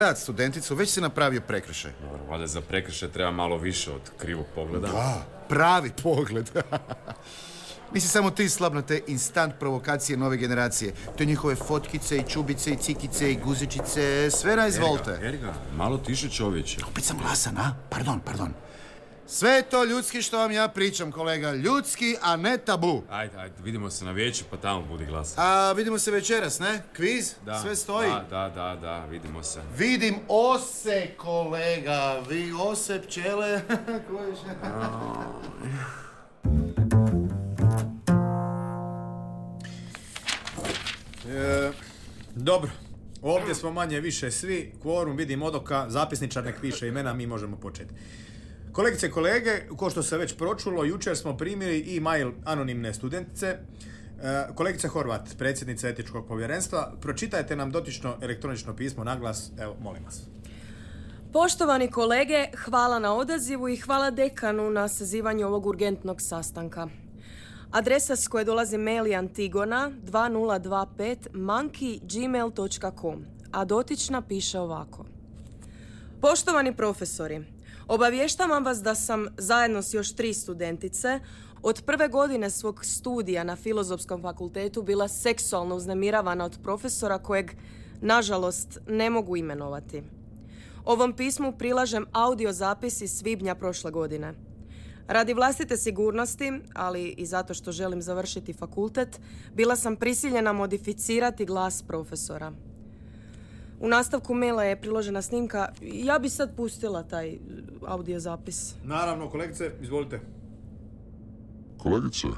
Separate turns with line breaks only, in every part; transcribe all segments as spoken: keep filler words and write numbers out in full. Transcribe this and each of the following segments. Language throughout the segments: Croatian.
Rad studenticu, već si napravio prekršaj.
Dobro, valjda za prekršaj treba malo više od krivog pogleda.
Da, pravi pogled. Nisi samo ti slab na te instant provokacije nove generacije. To njihove fotkice i čubice i cikice i guzičice, sve na izvolte.
Erga, Erga, malo tiše čovječe.
Opet sam glasan, a? Pardon, pardon. Sve je to ljudski što vam ja pričam, kolega. Ljudski, a ne tabu.
Ajde, ajde, vidimo se na vijeću, pa tamo budi glasan.
A vidimo se večeras, ne? Kviz?
Da,
sve stoji?
Da, da, da, da, vidimo se.
Vidim ose, kolega. Vi ose, pčele.
E, dobro, ovdje smo manje više svi, kvorum vidim odoka, zapisničar nek piše imena, mi možemo početi. Kolegice i kolege, ko što se već pročulo, jučer smo primili e-mail anonimne studentice. E, kolegice Horvat, predsjednica etičkog povjerenstva, pročitajte nam dotično elektronično pismo na glas, evo, molim vas.
Poštovani kolege, hvala na odazivu i hvala dekanu na sazivanju ovog urgentnog sastanka. Adresa s koje dolazi mail je antigona dva nula dva pet monkey gmail dot com, a dotična piše ovako. Poštovani profesori, obavještavam vas da sam zajedno s još tri studentice od prve godine svog studija na Filozofskom fakultetu bila seksualno uznemiravana od profesora kojeg, nažalost, ne mogu imenovati. Ovom pismu prilažem audio zapis iz svibnja prošle godine. Radi vlastite sigurnosti, ali i zato što želim završiti fakultet, bila sam prisiljena modificirati glas profesora. U nastavku maila je priložena snimka. Ja bi sad pustila taj audio zapis.
Naravno, kolegice, izvolite.
Kolegice,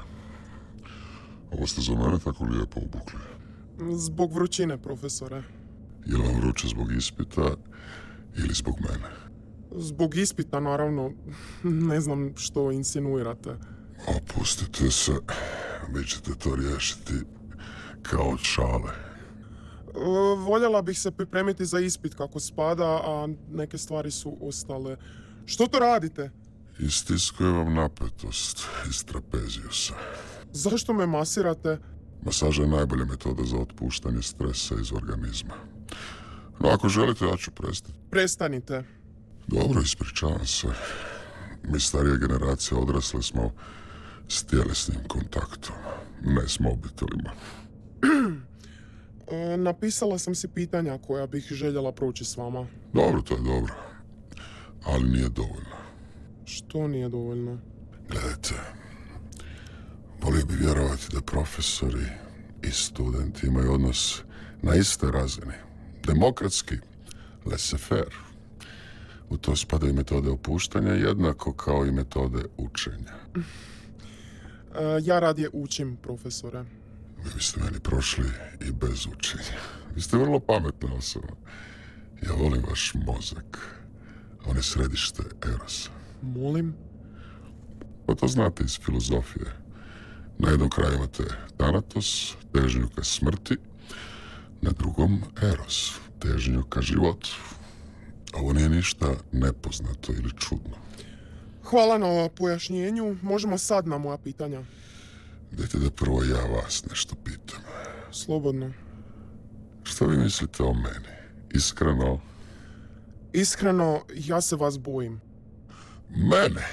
ovo ste za mene tako lijepo obukli.
Zbog vrućine, profesore.
Je li vam vruće zbog ispita ili zbog mene?
Zbog ispita, naravno. Ne znam što insinuirate.
Opustite se. Vi ćete to riješiti kao od šale.
E, voljela bih se pripremiti za ispit kako spada, a neke stvari su ostale. Što to radite?
Istiskuje vam napetost iz trapezijusa.
Zašto me masirate?
Masaža je najbolja metoda za otpuštanje stresa iz organizma. No, ako želite, ja ću prestati.
Prestanite.
Dobro, ispričavam se. Mi starije generacije odrasle smo s tjelesnim kontaktom, ne s mobitelima.
e, napisala sam si pitanja koja bih željela proći s vama.
Dobro, to je dobro. Ali nije dovoljno.
Što nije dovoljno?
Gledajte, volio bi vjerovati da profesori i studenti imaju odnos na iste razini. Demokratski, laissez-faire. U to spadaju metode opuštanja jednako kao i metode učenja.
E, ja radije učim, profesore.
Vi biste meni prošli i bez učenja. Vi ste vrlo pametna osoba. Ja volim vaš mozak. On je središte erosa.
Molim?
Pa to znate iz filozofije. Na jednom kraju imate Thanatos, težnju ka smrti, na drugom Eros, težnju ka životu. Ovo nije ništa nepoznato ili čudno.
Hvala na pojašnjenju. Možemo sad na moja pitanja.
Dajte da prvo ja vas nešto pitam.
Slobodno.
Što vi mislite o meni? Iskreno?
Iskreno, ja se vas bojim.
Mene?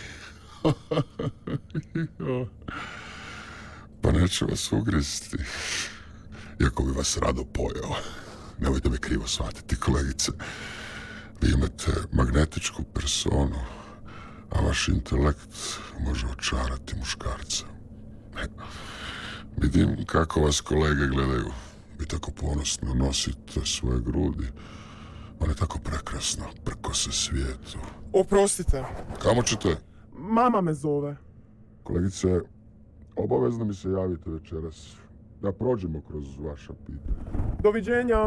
Pa neću vas ugristi. Iako bi vas rado pojeo. Nemojte me krivo shvatiti, kolegice. Vi imate magnetičku personu, a vaš intelekt može očarati muškarca. Vidim kako vas kolege gledaju. Vi tako ponosno nosite svoje grudi. On je tako prekrasno, prko se svijetu.
Oprostite.
Kamo ćete?
Mama me zove.
Kolegice, obavezno mi se javite večeras. Da prođemo kroz vaša pitanja.
Doviđenja.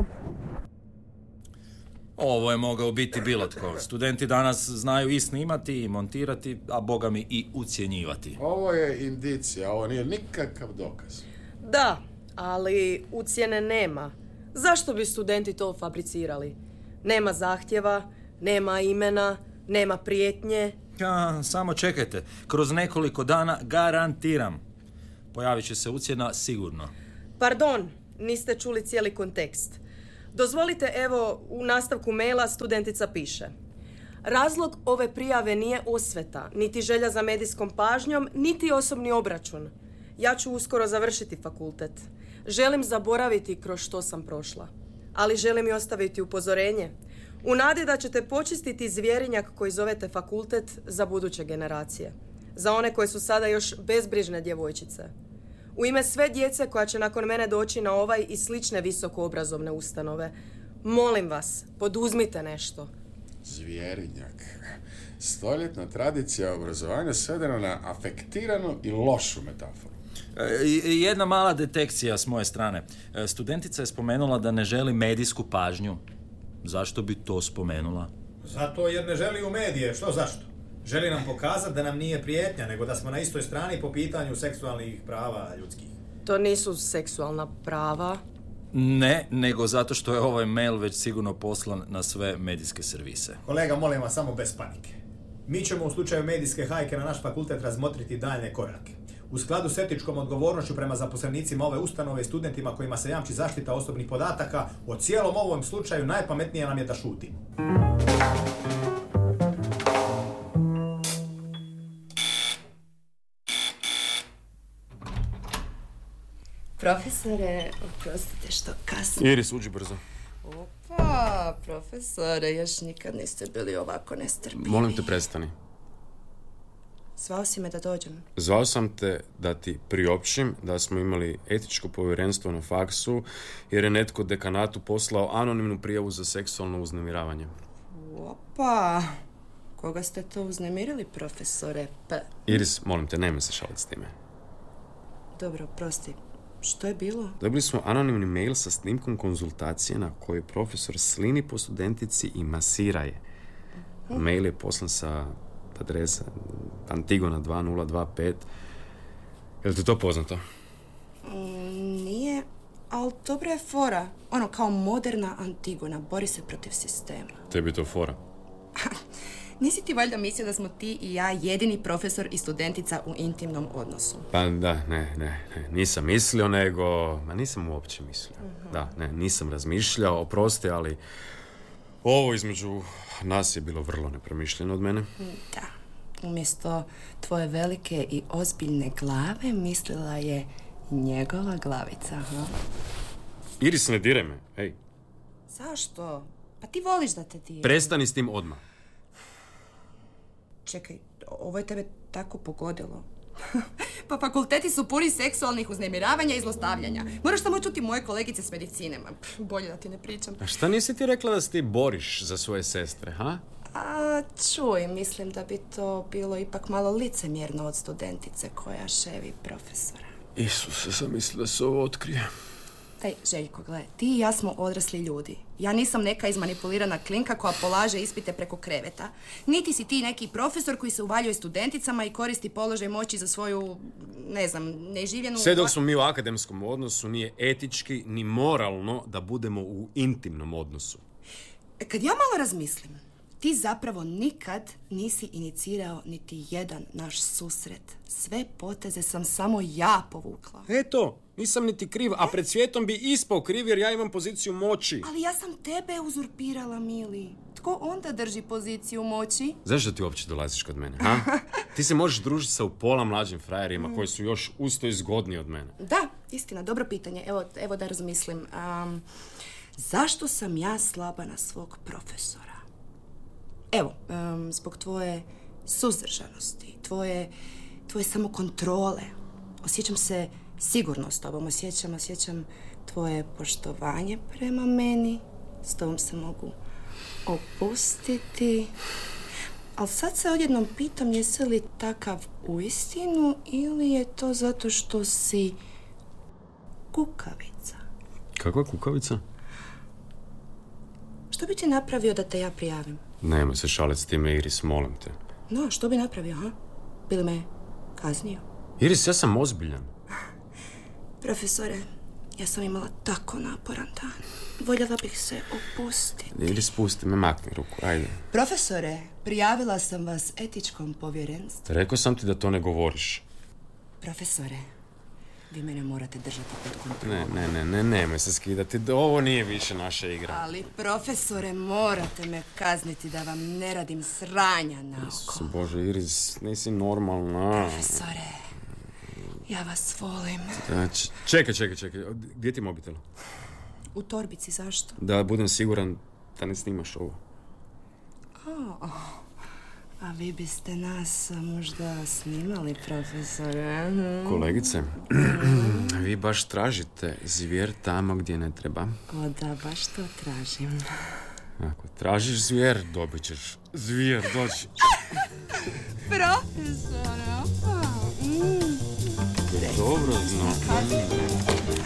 Ovo je mogao biti bilo tko. Studenti danas znaju i snimati i montirati, a boga mi i ucjenjivati.
Ovo je indicija, ovo nije nikakav dokaz.
Da, ali ucjene nema. Zašto bi studenti to fabricirali? Nema zahtjeva, nema imena, nema prijetnje.
Ja, samo čekajte. Kroz nekoliko dana garantiram. Pojavit će se ucjena sigurno.
Pardon, niste čuli cijeli kontekst. Dozvolite, evo, u nastavku maila studentica piše. Razlog ove prijave nije osveta, niti želja za medijskom pažnjom, niti osobni obračun. Ja ću uskoro završiti fakultet. Želim zaboraviti kroz što sam prošla. Ali želim i ostaviti upozorenje. U nadi da ćete počistiti zvjerinjak koji zovete fakultet za buduće generacije. Za one koje su sada još bezbrižne djevojčice. U ime sve djece koja će nakon mene doći na ovaj i slične visokoobrazovne ustanove, molim vas, poduzmite nešto.
Zvjerinjak. Stoljetna tradicija obrazovanja svedena na afektiranu i lošu metaforu.
E, jedna mala detekcija s moje strane. E, studentica je spomenula da ne želi medijsku pažnju. Zašto bi to spomenula?
Zato jer ne želi u medije. Što zašto? Želi nam pokazati da nam nije prijetnja, nego da smo na istoj strani po pitanju seksualnih prava ljudskih.
To nisu seksualna prava.
Ne, nego zato što je ovaj mail već sigurno poslan na sve medijske servise.
Kolega, molim vas, samo bez panike. Mi ćemo u slučaju medijske hajke na naš fakultet razmotriti daljnje korake. U skladu s etičkom odgovornošću prema zaposlenicima ove ustanove i studentima kojima se jamči zaštita osobnih podataka, o cijelom ovom slučaju najpametnije nam je da šutimo.
Profesore, oprostite što kasno.
Iris, uđi brzo.
Opa, profesore, još nikad niste bili ovako nestrpljivi.
Molim te, prestani.
Zvao si me da dođem.
Zvao sam te da ti priopćim da smo imali etičko povjerenstvo na faksu jer je netko dekanatu poslao anonimnu prijavu za seksualno uznemiravanje.
Opa, koga ste to uznemirili, profesore? Pa...
Iris, molim te, nemoj se šaliti s time.
Dobro, prosti. Što je bilo?
Dobili smo anonimni mail sa snimkom konzultacije na kojoj profesor slini po studentici i masira je. Uh-huh. Mail je poslan sa adresa Antigona dva nula dva pet. Je li ti to poznato?
Mm, nije, ali dobra je fora. Ono, kao moderna Antigona, bori se protiv sistema.
Tebi to fora.
Nisi ti valjda mislio da smo ti i ja jedini profesor i studentica u intimnom odnosu?
Pa da, ne, ne, ne. Nisam mislio, nego... Ma nisam uopće mislio. Uh-huh. Da, ne, nisam razmišljao, oprosti, ali... Ovo između nas je bilo vrlo nepromišljeno od mene.
Da. Umjesto tvoje velike i ozbiljne glave mislila je njegova glavica, ha?
Iris, ne diraj me, hej.
Zašto? Pa ti voliš da te diraj.
Prestani s tim odmah.
Čekaj, ovo je tebe tako pogodilo. Pa fakulteti su puni seksualnih uznemiravanja i zlostavljanja. Moraš samo čuti moje kolegice s medicine. Pff, bolje da ti ne pričam.
A šta nisi ti rekla da se ti boriš za svoje sestre, ha?
A, čuj, mislim da bi to bilo ipak malo licemjerno od studentice koja ševi profesora.
Isuse, sam mislila da se ovo otkrije.
Daj, Željko, gledaj, ti i ja smo odrasli ljudi. Ja nisam neka izmanipulirana klinka koja polaže ispite preko kreveta. Niti si ti neki profesor koji se uvaljuje studenticama i koristi položaj moći za svoju, ne znam, neživljenu...
Sve dok smo mi u akademskom odnosu, nije etički ni moralno da budemo u intimnom odnosu.
Kad ja malo razmislim, ti zapravo nikad nisi inicirao niti jedan naš susret. Sve poteze sam samo ja povukla.
Eto, nisam niti kriv, a pred svijetom bi ispao kriv jer ja imam poziciju moći.
Ali ja sam tebe uzurpirala, mili. Tko onda drži poziciju moći?
Zašto ti uopće dolaziš kod mene, ha? Ti se možeš družiti sa upola mlađim frajerima mm. koji su još usto zgodniji od mene.
Da, istina, dobro pitanje. Evo, evo da razmislim. Um, zašto sam ja slaba na svog profesora? Evo, um, zbog tvoje suzdržanosti, tvoje, tvoje samokontrole. Osjećam se sigurno s tobom, osjećam, osjećam tvoje poštovanje prema meni. S tobom se mogu opustiti. Ali sad se odjednom pitam jesi li takav uistinu ili je to zato što si kukavica.
Kakva kukavica?
Što bi ti napravio da te ja prijavim?
Nemoj se šaliti s time, Iris, molim te.
No, što bi napravio, ha? Bi li me kaznio?
Iris, ja sam ozbiljan.
Profesore, ja sam imala tako naporan dan. Voljela bih se opustiti.
Iris, pusti me, makni ruku, ajde.
Profesore, prijavila sam vas etičkom povjerenstvu.
Rekao sam ti da to ne govoriš.
Profesore, Vi mene morate držati pod kontrolom.
Ne, ne, ne, ne, nemoj se skidati. Ovo nije više naša igra.
Ali, profesore, morate me kazniti da vam ne radim sranja na oko.
Isus Bože, Iris, nisi normalna.
Profesore, ja vas volim.
Da, č- čekaj, čekaj, čekaj. Gdje ti je mobitel?
U torbici, zašto?
Da budem siguran da ne snimaš ovo.
Oh, a vi biste nas možda snimali, profesore?
Kolegice, vi baš tražite zvjer tamo gdje ne treba.
O da, baš to tražim.
Ako tražiš zvjer, dobit ćeš zvjer, doći.
Profesore,
Dobro, znam.